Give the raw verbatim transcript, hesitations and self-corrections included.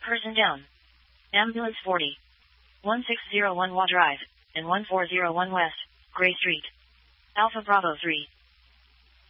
Person down. Ambulance forty. one six zero one W A Drive, and one four zero one West, Gray Street. Alpha Bravo three.